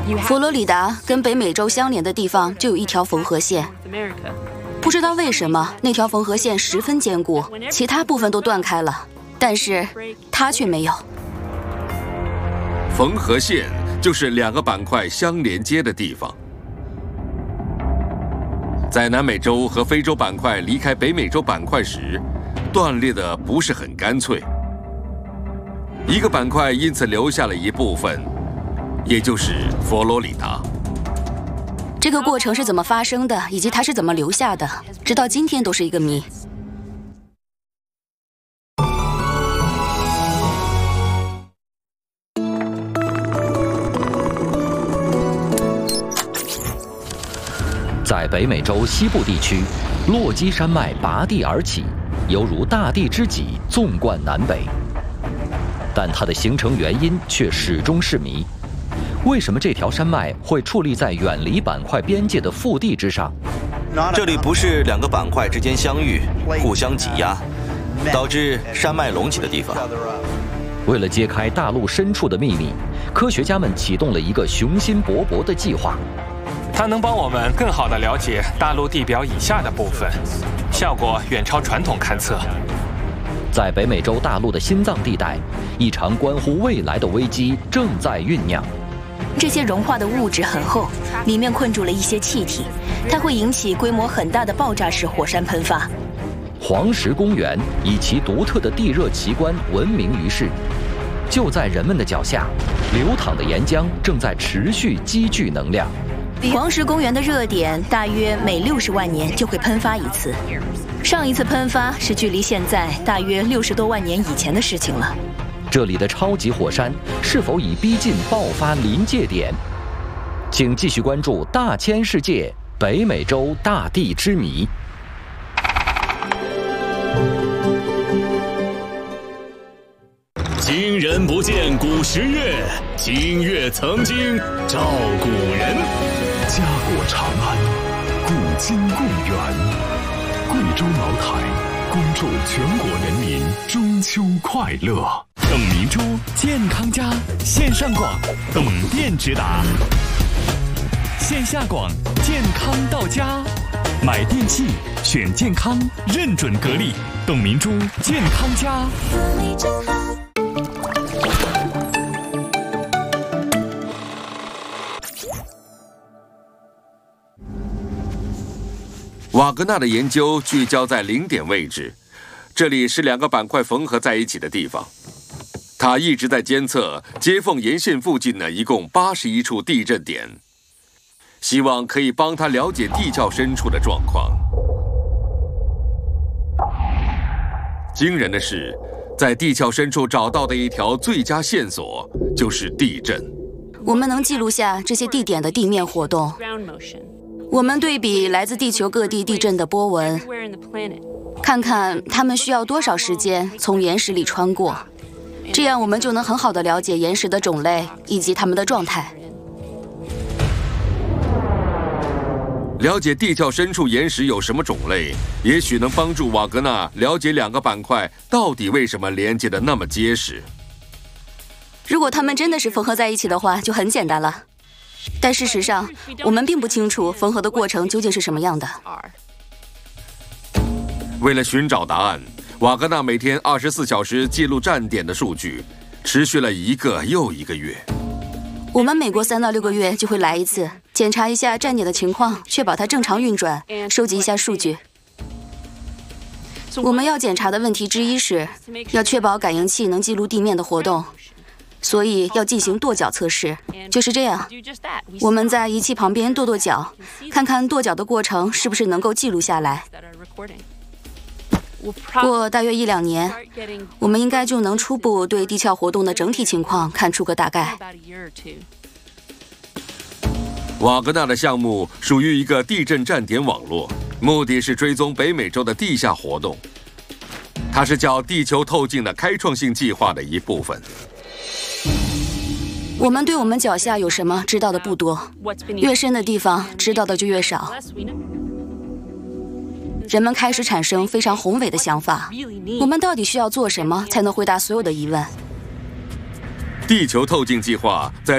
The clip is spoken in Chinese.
佛罗里达跟北美洲相连的地方就有一条缝合线，不知道为什么那条缝合线十分坚固，其他部分都断开了，但是它却没有。 缝合线就是两个板块相连接的地方。在南美洲和非洲板块离开北美洲板块时，断裂的不是很干脆，一个板块因此留下了一部分，也就是佛罗里达。 这个过程是怎么发生的，以及它是怎么留下的，直到今天都是一个谜。 在北美洲西部地区，落基山脉拔地而起，犹如大地之脊，纵贯南北。但它的形成原因却始终是谜。为什么这条山脉会矗立在远离板块边界的腹地之上？ 这里不是两个板块之间相遇，互相挤压，导致山脉隆起的地方。 为了揭开大陆深处的秘密，科学家们启动了一个雄心勃勃的计划。 它能帮我们更好地了解大陆地表以下的部分，效果远超传统勘测。 在北美洲大陆的心脏地带，一场关乎未来的危机正在酝酿。 这些融化的物质很厚，里面困住了一些气体，它会引起规模很大的爆炸式火山喷发。 黄石公园以其独特的地热奇观闻名于世。就在人们的脚下，流淌的岩浆正在持续积聚能量。 黄石公园的热点大约每60万年就会喷发一次，上一次喷发是距离现在大约60多万年以前的事情了。 这里的超级火山是否已逼近爆发临界点？请继续关注《大千世界·北美洲大地之谜》。 今人不见古时月，今月曾经照古人。 家国长安，古今共源。贵州茅台恭祝全国人民中秋快乐。 董明珠健康家线上广，董店直达；线下广，健康到家。买电器选健康，认准格力，董明珠健康家。 瓦格纳的研究聚焦在0点位置，这里是两个板块缝合在一起的地方。他一直在监测接缝沿线附近的一共81处地震点，希望可以帮他了解地壳深处的状况。惊人的是，在地壳深处找到的一条最佳线索就是地震。 我们能记录下这些地点的地面活动。我们对比来自地球各地地震的波纹，看看它们需要多少时间从岩石里穿过，这样我们就能很好地了解岩石的种类以及它们的状态。 了解地壳深处岩石有什么种类，也许能帮助瓦格纳了解两个板块到底为什么连接得那么结实。 如果它们真的是缝合在一起的话，就很简单了。但事实上，我们并不清楚缝合的过程究竟是什么样的。 为了寻找答案，瓦格纳每天24小时记录站点的数据，持续了1个又1个月。 我们每过3到6个月就会来一次，检查一下站点的情况，确保它正常运转，收集一下数据。我们要检查的问题之一是，要确保感应器能记录地面的活动。所以要进行跺脚测试，就是这样。我们在仪器旁边跺脚，看看跺脚的过程是不是能够记录下来。过大约1、2年，我们应该就能初步对地壳活动的整体情况看出个大概。 瓦格纳的项目属于一个地震站点网络，目的是追踪北美洲的地下活动。它是叫地球透镜的开创性计划的一部分。 我们对我们脚下有什么知道的不多，越深的地方知道的就越少。人们开始产生非常宏伟的想法，我们到底需要做什么才能回答所有的疑问？ 地球透镜计划在